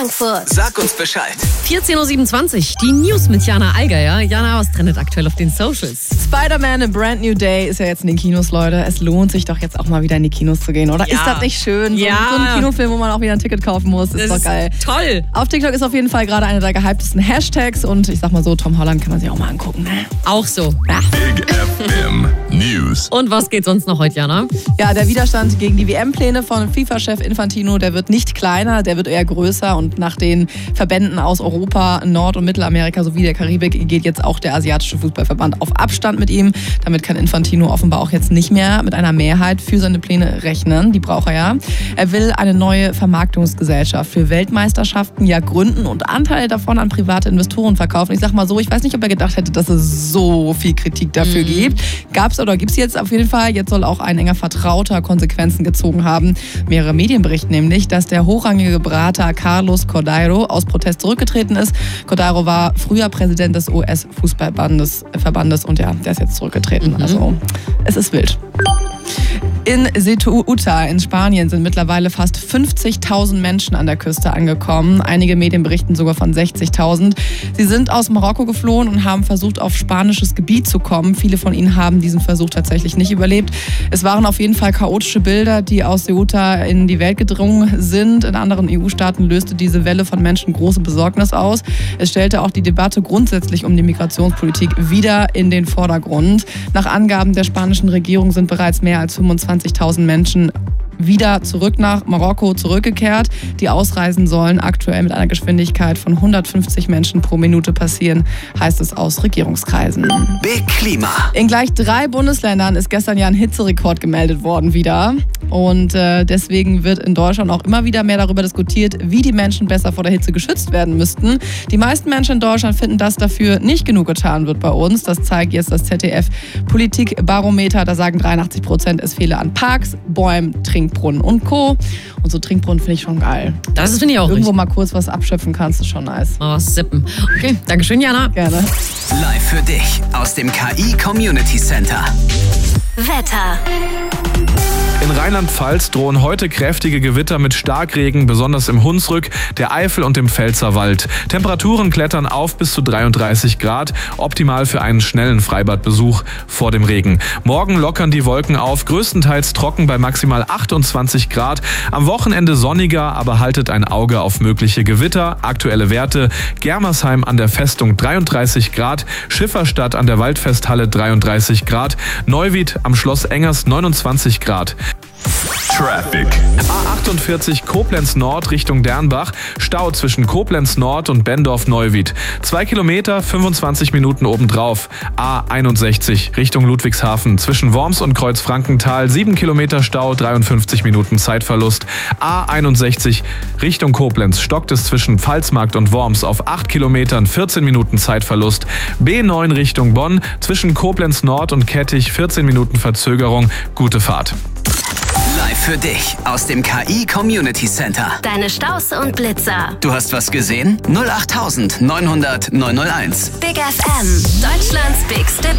Frankfurt. Sag uns Bescheid. 14.27 Uhr, die News mit Jana Allgeier. Jana, was trendet aktuell auf den Socials? Spider-Man A Brand New Day ist ja jetzt in den Kinos, Leute. Es lohnt sich doch jetzt auch mal wieder in die Kinos zu gehen, oder? Ja. Ist das nicht schön? So ein Kinofilm, wo man auch wieder ein Ticket kaufen muss, ist doch geil. Toll. Auf TikTok ist auf jeden Fall gerade einer der gehyptesten Hashtags und ich sag mal so, Tom Holland kann man sich auch mal angucken, ne? Auch so. Ja. Big FM News. Und was geht sonst noch heute, Jana? Ja, der Widerstand gegen die WM-Pläne von FIFA-Chef Infantino, der wird nicht kleiner, der wird eher größer und nach den Verbänden aus Europa, Nord- und Mittelamerika sowie der Karibik geht jetzt auch der asiatische Fußballverband auf Abstand mit ihm. Damit kann Infantino offenbar auch jetzt nicht mehr mit einer Mehrheit für seine Pläne rechnen. Die braucht er ja. Er will eine neue Vermarktungsgesellschaft für Weltmeisterschaften gründen und Anteile davon an private Investoren verkaufen. Ich sag mal so, ich weiß nicht, ob er gedacht hätte, dass es so viel Kritik dafür gibt. Gab's oder gibt's jetzt auf jeden Fall. Jetzt soll auch ein enger Vertrauter Konsequenzen gezogen haben. Mehrere Medien berichten nämlich, dass der hochrangige Berater Carlos Cordeiro aus Protest zurückgetreten ist. Cordeiro war früher Präsident des US-Fußballverbandes und ja, der ist jetzt zurückgetreten. Also es ist wild. In Ceuta in Spanien sind mittlerweile fast 50.000 Menschen an der Küste angekommen. Einige Medien berichten sogar von 60.000. Sie sind aus Marokko geflohen und haben versucht, auf spanisches Gebiet zu kommen. Viele von ihnen haben diesen Versuch tatsächlich nicht überlebt. Es waren auf jeden Fall chaotische Bilder, die aus Ceuta in die Welt gedrungen sind. In anderen EU-Staaten löste diese Welle von Menschen große Besorgnis aus. Es stellte auch die Debatte grundsätzlich um die Migrationspolitik wieder in den Vordergrund. Nach Angaben der spanischen Regierung sind bereits mehr als 25.000 Menschen wieder zurück nach Marokko zurückgekehrt. Die Ausreisen sollen aktuell mit einer Geschwindigkeit von 150 Menschen pro Minute passieren, heißt es aus Regierungskreisen. Big Klima. In gleich 3 Bundesländern ist gestern ja ein Hitzerekord gemeldet worden wieder. Und deswegen wird in Deutschland auch immer wieder mehr darüber diskutiert, wie die Menschen besser vor der Hitze geschützt werden müssten. Die meisten Menschen in Deutschland finden, dass dafür nicht genug getan wird bei uns. Das zeigt jetzt das ZDF-Politikbarometer. Da sagen 83%, es fehle an Parks, Bäumen, Trinkbrunnen und Co. Und so Trinkbrunnen finde ich schon geil. Das finde ich auch Irgendwo richtig. mal kurz was abschöpfen kannst, ist schon nice. Mal was sippen. Okay, Dankeschön, Jana. Gerne. Live für dich aus dem KI Community Center. Wetter. In Rheinland-Pfalz drohen heute kräftige Gewitter mit Starkregen, besonders im Hunsrück, der Eifel und dem Pfälzerwald. Temperaturen klettern auf bis zu 33 Grad, optimal für einen schnellen Freibadbesuch vor dem Regen. Morgen lockern die Wolken auf, größtenteils trocken bei maximal 28 Grad. Am Wochenende sonniger, aber haltet ein Auge auf mögliche Gewitter. Aktuelle Werte: Germersheim an der Festung 33 Grad, Schifferstadt an der Waldfesthalle 33 Grad, Neuwied am Schloss Engers 29 Grad. Traffic. A48 Koblenz Nord Richtung Dernbach. Stau zwischen Koblenz Nord und Bendorf-Neuwied. 2 Kilometer, 25 Minuten obendrauf. A61 Richtung Ludwigshafen. Zwischen Worms und Kreuzfrankenthal 7 Kilometer Stau, 53 Minuten Zeitverlust. A61 Richtung Koblenz stockt es zwischen Pfalzmarkt und Worms auf 8 Kilometern, 14 Minuten Zeitverlust. B9 Richtung Bonn. Zwischen Koblenz Nord und Kettich 14 Minuten Verzögerung. Gute Fahrt. Live für dich aus dem KI Community Center. Deine Staus und Blitzer. Du hast was gesehen? 08900 901. Big FM. Deutschlands bigste